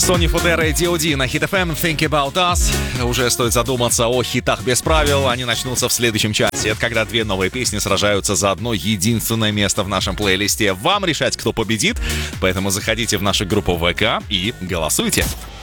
Сони Фудера и D.O.D. на Hit FM Think About Us. Уже стоит задуматься о хитах без правил. Они начнутся в следующем часе. Это когда две новые песни сражаются за одно единственное место в нашем плейлисте. Вам решать, кто победит. Поэтому заходите в нашу группу ВК и голосуйте.